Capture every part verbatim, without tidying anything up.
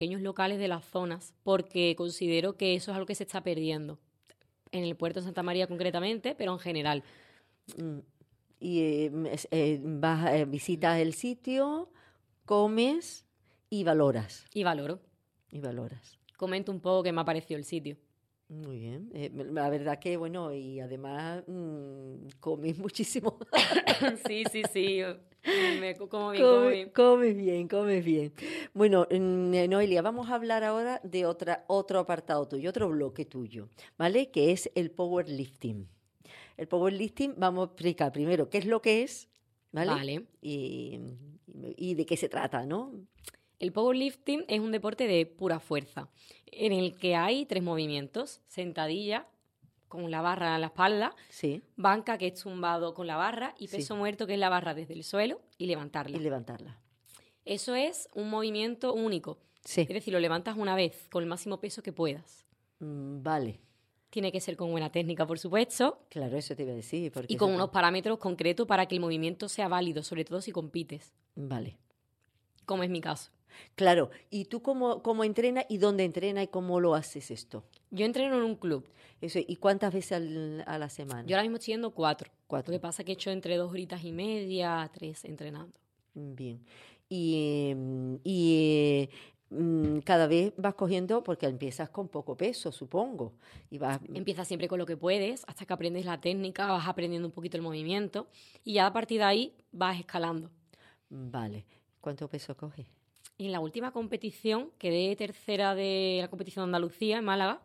pequeños locales de las zonas, porque considero que eso es algo que se está perdiendo. En el puerto de Santa María concretamente, pero en general. Mm, Y eh, es- eh, vas, eh, visitas el sitio, comes y valoras. Y valoro. Y valoras. Comento un poco qué me ha parecido el sitio. Muy bien. Eh, la verdad que, bueno, y además mm, comes muchísimo. Sí, sí, sí. Me co- como bien, como Come- bien. comes bien, comes bien. Bueno, mm, eh, Noelia, vamos a hablar ahora de otra, otro apartado tuyo, otro bloque tuyo, ¿vale? Que es el powerlifting. El powerlifting, vamos a explicar primero qué es lo que es, ¿vale? Vale. Y, y de qué se trata, ¿no? El powerlifting es un deporte de pura fuerza, en el que hay tres movimientos: sentadilla con la barra en la espalda, Sí, banca, que es tumbado con la barra, y Sí. peso muerto, que es la barra desde el suelo y levantarla. y levantarla. Eso es un movimiento único. Sí, Es decir, lo levantas una vez con el máximo peso que puedas. mm, vale. Tiene que ser con buena técnica, por supuesto, Claro, eso te iba a decir. Porque y con eso unos te- parámetros concretos para que el movimiento sea válido, sobre todo si compites, Vale. como es mi caso. Claro, ¿y tú cómo, cómo entrenas y dónde entrenas y cómo lo haces esto? Yo entreno en un club. Eso, ¿y cuántas veces al- a la semana? Yo ahora mismo estoy yendo cuatro. Cuatro. Lo que pasa es que he hecho entre dos horitas y media, tres entrenando. Bien. Y, mm, y mm, cada vez vas cogiendo, porque empiezas con poco peso, supongo. Y vas, Empiezas siempre con lo que puedes, hasta que aprendes la técnica, vas aprendiendo un poquito el movimiento, y ya a partir de ahí vas escalando. vale. ¿Cuánto peso coges? Y en la última competición quedé tercera de la competición de Andalucía, en Málaga,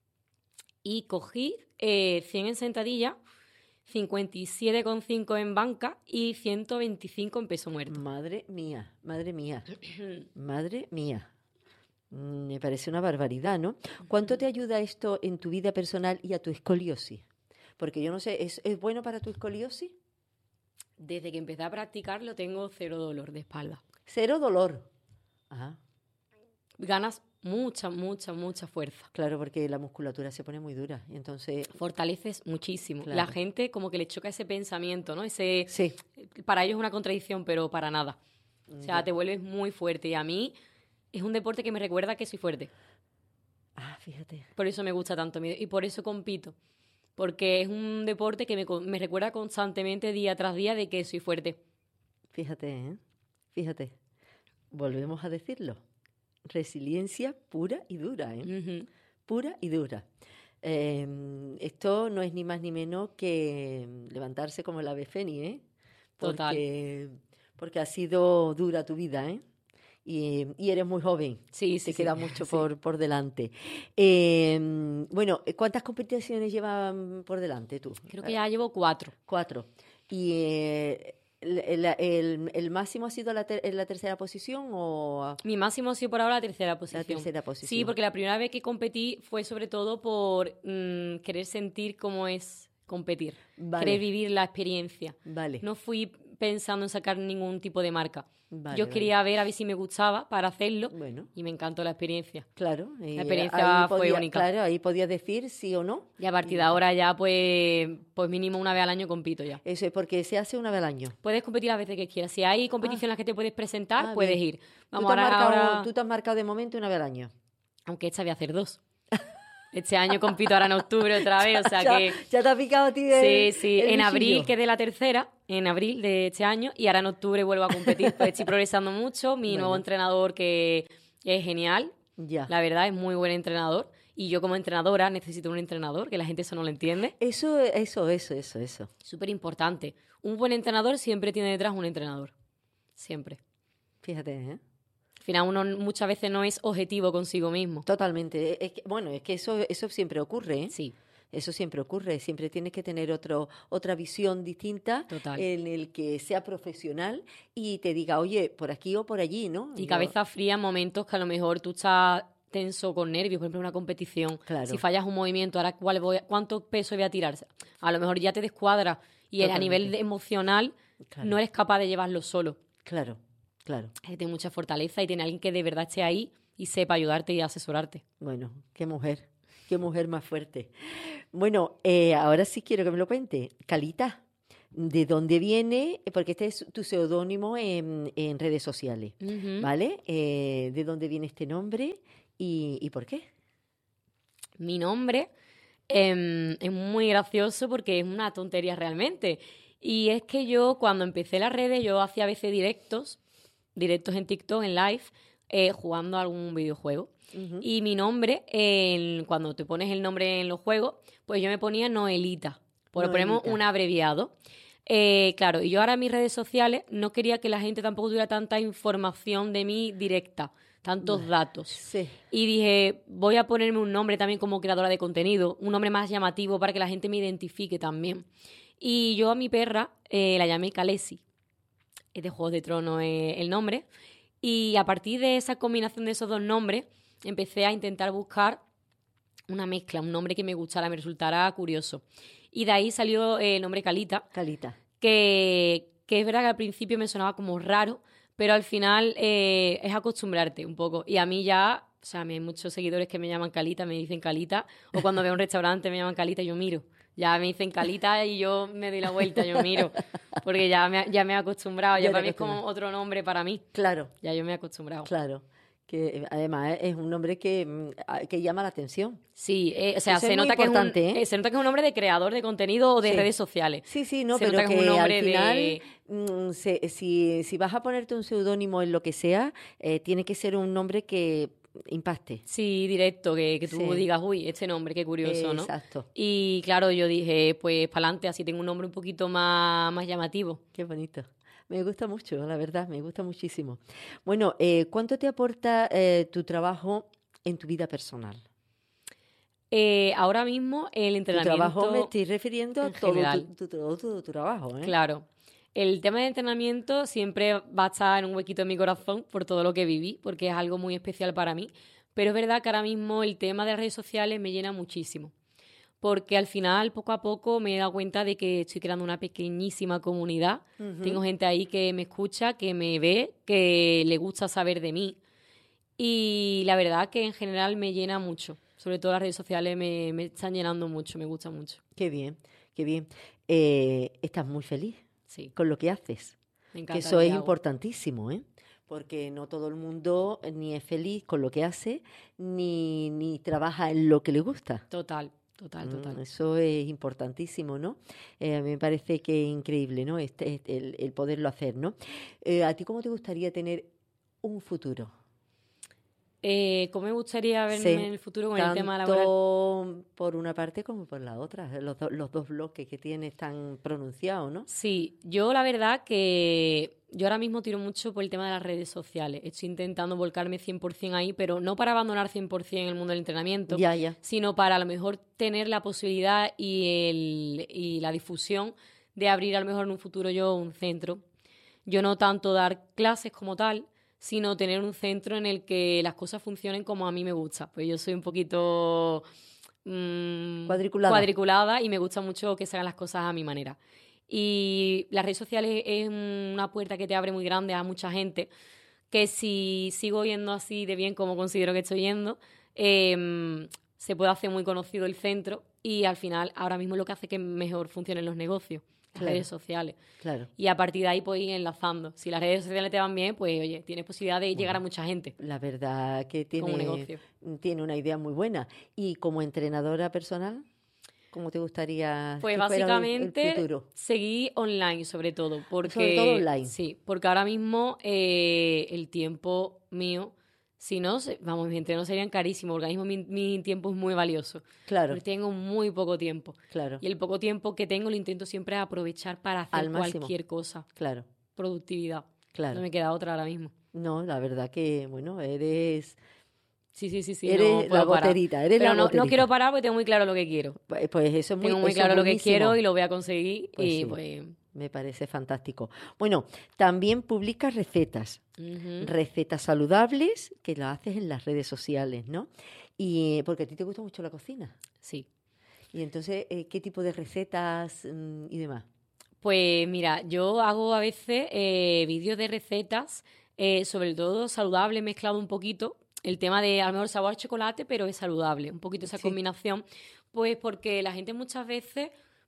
y cogí eh, cien en sentadilla, cincuenta y siete coma cinco en banca y ciento veinticinco en peso muerto. Madre mía, madre mía, madre mía. Mm, Me parece una barbaridad, ¿no? ¿Cuánto te ayuda esto en tu vida personal y a tu escoliosis? Porque yo no sé, ¿es, es bueno para tu escoliosis? Desde que empecé a practicarlo tengo cero dolor de espalda. Cero dolor. Ajá, Ganas mucha, mucha, mucha fuerza. claro, porque la musculatura se pone muy dura. Y entonces, Fortaleces muchísimo. Claro. La gente como que le choca ese pensamiento, ¿no? Ese, sí, para ellos es una contradicción, pero para nada. O sea, Ya. te vuelves muy fuerte. Y a mí es un deporte que me recuerda que soy fuerte. Ah, fíjate. Por eso me gusta tanto mi- y por eso compito. Porque es un deporte que me, co- me recuerda constantemente, día tras día, de que soy fuerte. Fíjate, ¿eh? Fíjate. Volvemos a decirlo. Resiliencia pura y dura, ¿eh? Ujú. Pura y dura. Eh, esto no es ni más ni menos que levantarse como el ave fénix, ¿eh? Total. Porque, porque ha sido dura tu vida, ¿eh? Y, y eres muy joven. Sí, sí, Te sí. queda mucho Sí. por, por delante. Eh, bueno, ¿cuántas competiciones llevan por delante tú? Creo que ya llevo cuatro. Cuatro. ¿Y eh, el, el- el- el máximo ha sido la, ter- en la tercera posición o Mi máximo ha sido por ahora la tercera posición. la tercera posición? Sí, porque la primera vez que competí fue sobre todo por mm, querer sentir cómo es competir, Vale. querer vivir la experiencia. Vale. No fui pensando en sacar ningún tipo de marca. Vale, Yo vale. quería ver a ver si me gustaba para hacerlo Bueno. y me encantó la experiencia. Claro. y La experiencia ahí fue podía- única. Claro, ahí podías decir sí o no. Y a partir de ahora ya pues, pues mínimo una vez al año compito ya. Eso es porque se hace una vez al año. Puedes competir las veces que quieras. Si hay competiciones en las que te puedes presentar, Ah, puedes bien. ir. Tú Vamos, te, has ahora, marcado, ahora- tú te has marcado de momento una vez al año. Aunque esta voy a hacer dos. Este año compito ahora en octubre otra vez, o sea ya, que... ya te ha picado a ti el, Sí, sí, el en abril bichillo. quedé la tercera, en abril de este año, y ahora en octubre vuelvo a competir. Pues estoy progresando mucho, mi Bueno. nuevo entrenador que es genial, Ya. la verdad es muy buen entrenador, y yo como entrenadora necesito un entrenador, que la gente eso no lo entiende. Eso, eso, eso, eso, eso. Súper importante. Un buen entrenador siempre tiene detrás un entrenador, siempre. Fíjate, ¿eh? Al final uno muchas veces no es objetivo consigo mismo. Totalmente. Es que- bueno, es que eso, eso siempre ocurre, ¿eh? Sí, Eso siempre ocurre. Siempre tienes que tener otro, otra visión distinta Total. en el que sea profesional y te diga, oye, por aquí o por allí, ¿no? y Yo- cabeza fría en momentos que a lo mejor tú estás tenso con nervios, por ejemplo, en una competición. Claro. Si fallas un movimiento, ahora cuál voy a- cuánto peso voy a tirar. A lo mejor ya te descuadra y a Totalmente. nivel de- emocional Claro. no eres capaz de llevarlo solo. Claro, claro. Hay que tener mucha fortaleza y tener alguien que de verdad esté ahí y sepa ayudarte y asesorarte. Bueno, qué mujer, qué mujer más fuerte. Bueno, eh, ahora sí quiero que me lo cuente. Calita, de dónde viene, porque este es tu seudónimo en, en redes sociales, Ujú. ¿vale? Eh, ¿de dónde viene este nombre y, y por qué? Mi nombre em, es muy gracioso porque es una tontería realmente. Y es que yo cuando empecé las redes, yo hacía a veces directos, directos en TikTok, en live, eh, jugando a algún videojuego. Ujú. Y mi nombre, en- cuando te pones el nombre en los juegos, pues yo me ponía Noelita, por ponemos Noelita. un abreviado. Eh, claro, y yo ahora en mis redes sociales no quería que la gente tampoco tuviera tanta información de mí directa, tantos datos. Sí, Y dije, voy a ponerme un nombre también como creadora de contenido, un nombre más llamativo para que la gente me identifique también. Y yo a mi perra eh, la llamé Khaleesi, es de Juegos de Tronos eh, el nombre. Y a partir de esa combinación de esos dos nombres, empecé a intentar buscar una mezcla, un nombre que me gustara, me resultara curioso. Y de ahí salió eh, el nombre Calita, Calita. que, que es verdad que al principio me sonaba como raro, pero al final eh, es acostumbrarte un poco. Y a mí ya, o sea, me- hay muchos seguidores que me llaman Calita, me dicen Calita, o cuando veo un restaurante me llaman Calita y yo miro. Ya me dicen Calita y yo me doy la vuelta, yo miro, porque ya me, ya me he acostumbrado, ya Ya te para mí es como acostumbras. otro nombre para mí, Claro, ya yo me he acostumbrado. claro. Que eh, además es un nombre que, mm, a- que llama la atención. Sí, eh, o sea, Eso es se muy nota que es un, importante, ¿eh? eh, se nota que es un nombre de creador de contenido o de Sí. redes sociales. Sí, sí, no, Se pero nota que es un que al nombre final, de... mm, se- si, si vas a ponerte un seudónimo en lo que sea, eh, tiene que ser un nombre que impacte. Sí, directo, que, que tú Sí, digas, uy, este nombre, qué curioso, ¿no? exacto. Y claro, yo dije, pues para adelante, así tengo un nombre un poquito más, más llamativo. Qué bonito. Me gusta mucho, la verdad, me gusta muchísimo. Bueno, eh, ¿cuánto te aporta eh, tu trabajo en tu vida personal? Eh, ahora mismo el Tu trabajo me entrenamiento estoy refiriendo a en todo tu, general, tu- todo tu trabajo, ¿eh? claro. El tema de entrenamiento siempre va a estar en un huequito en mi corazón por todo lo que viví, porque es algo muy especial para mí. Pero es verdad que ahora mismo el tema de las redes sociales me llena muchísimo. Porque al final, poco a poco, me he dado cuenta de que estoy creando una pequeñísima comunidad. Ujú. Tengo gente ahí que me escucha, que me ve, que le gusta saber de mí. Y la verdad que en general me llena mucho. Sobre todo las redes sociales me, me están llenando mucho, me gusta mucho. Qué bien, qué bien. Eh, estás muy feliz Sí, con lo que haces, me que encanta eso lo que es hago. importantísimo, ¿eh? Porque no todo el mundo eh, ni es feliz con lo que hace, ni, ni trabaja en lo que le gusta. Total, total, Mm, total. Eso es importantísimo, ¿no? Eh, a mí me parece que es increíble, ¿no? Este, este- el, el poderlo hacer, ¿no? Eh, ¿a ti cómo te gustaría tener un futuro? Eh, ¿cómo me gustaría verme Sé, en el futuro con el tema laboral? tanto por una parte como por la otra, los, do- los dos bloques que tienes tan pronunciados, ¿no? Sí, yo la verdad que yo ahora mismo tiro mucho por el tema de las redes sociales. Estoy intentando volcarme cien por ciento ahí, pero no para abandonar cien por ciento el mundo del entrenamiento, Ya, ya. sino para a lo mejor tener la posibilidad y, el, y la difusión de abrir a lo mejor en un futuro yo un centro. Yo no tanto dar clases como tal, sino tener un centro en el que las cosas funcionen como a mí me gusta. Pues yo soy un poquito mm, Cuadriculada. cuadriculada y me gusta mucho que se hagan las cosas a mi manera. Y las redes sociales es una puerta que te abre muy grande a mucha gente, que si sigo yendo así de bien como considero que estoy yendo, eh, se puede hacer muy conocido el centro y al final ahora mismo es lo que hace que mejor funcionen los negocios, las Claro. redes sociales. Claro. Y a partir de ahí puedes ir enlazando. Si las redes sociales te van bien, pues oye, tienes posibilidad de llegar a mucha gente La verdad que con un tiene, negocio. tiene una idea muy buena. Y como entrenadora personal, ¿cómo te gustaría Pues que fuera el- el básicamente futuro? seguir online sobre todo, porque Sobre todo online. sí, porque ahora mismo eh, el tiempo mío, si no, se- vamos, mis entrenos serían carísimos, porque ahora mismo mi, mi tiempo es muy valioso, Claro, porque tengo muy poco tiempo. claro, Y el poco tiempo que tengo lo intento siempre aprovechar para hacer Al máximo. cualquier cosa, claro, productividad. claro. No me queda otra ahora mismo. No, la verdad que, bueno, eres, Sí, sí, sí, sí, eres no la puedo parar. goterita, eres Pero la no, no goterita. quiero parar porque tengo muy claro lo que quiero. Pues pues eso es muy, Tengo muy eso claro es lo que buenísimo. quiero y lo voy a conseguir. Pues y sí. pues. Me parece fantástico. Bueno, también publicas recetas, Ujú. recetas saludables que las haces en las redes sociales, ¿no? Y porque a ti te gusta mucho la cocina. Sí. Y entonces, eh, ¿qué tipo de recetas mm, y demás? Pues mira, yo hago a veces eh, vídeos de recetas, eh, sobre todo saludables, mezclado un poquito. El tema de a lo mejor sabor a chocolate, pero es saludable. Un poquito esa Sí. combinación. Pues porque la gente muchas veces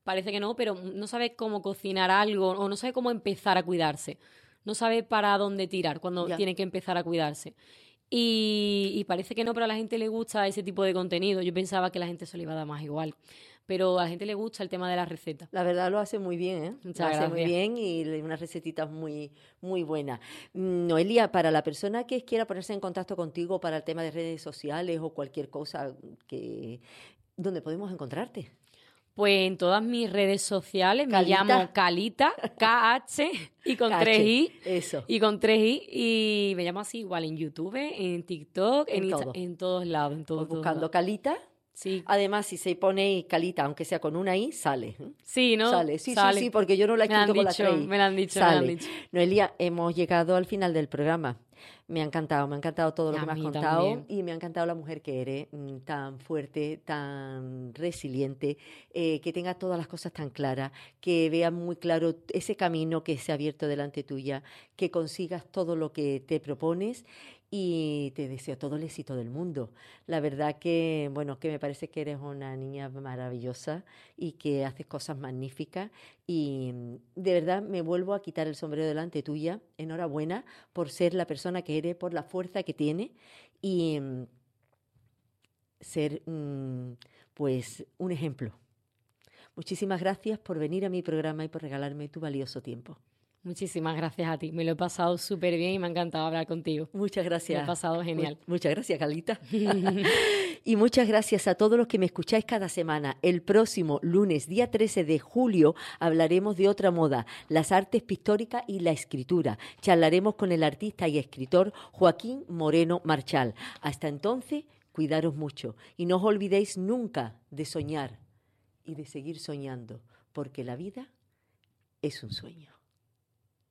parece que no, pero no sabe cómo cocinar algo o no sabe cómo empezar a cuidarse. No sabe para dónde tirar cuando Ya. tiene que empezar a cuidarse. Y, y parece que no, pero a la gente le gusta ese tipo de contenido. Yo pensaba que a la gente se le iba a dar más igual. Pero a la gente le gusta el tema de las recetas. La verdad lo hace muy bien, ¿eh? Muchas Lo hace gracias. muy bien y le- unas recetitas muy, muy buenas. Mm, Noelia, para la persona que quiera ponerse en contacto contigo para el tema de redes sociales o cualquier cosa, que ¿dónde podemos encontrarte? Pues en todas mis redes sociales me Calita. llamo Calita, K H y con K H, tres i. eso. Y con tres i. Y me llamo así igual en YouTube, en TikTok, en, En Insta- todo. en todos lados, en todos, Pues todos buscando lados. Calita. Sí, Además, si se pone Calita, aunque sea con una I, sale. ¿eh? sí, ¿no? Sale, sí, Sale. sí, sí, porque yo no la he Me han escrito con la dicho, tres I. me lo han dicho, me lo han Sale. dicho. Noelia, hemos llegado al final del programa. Me ha encantado, me ha encantado todo lo A que me has mí contado también. y me ha encantado la mujer que eres, mm, tan fuerte, tan resiliente, eh, que tenga todas las cosas tan claras, que veas muy claro ese camino que se ha abierto delante tuya, que consigas todo lo que te propones y te deseo todo el éxito del mundo. La verdad que, bueno, que me parece que eres una niña maravillosa y que haces cosas magníficas y mm, de verdad me vuelvo a quitar el sombrero delante tuya. Enhorabuena por ser la persona que eres, por la fuerza que tiene y mm, ser mm, pues un ejemplo. Muchísimas gracias por venir a mi programa y por regalarme tu valioso tiempo. Muchísimas gracias a ti. Me lo he pasado súper bien y me ha encantado hablar contigo. Muchas gracias. Me he pasado Mu- genial. muchas gracias, Calita. Y muchas gracias a todos los que me escucháis cada semana. El próximo lunes, día trece de julio, hablaremos de otra moda, las artes pictóricas y la escritura. Charlaremos con el artista y escritor Joaquín Moreno Marchal. Hasta entonces, cuidaros mucho y no os olvidéis nunca de soñar y de seguir soñando, porque la vida es un sueño.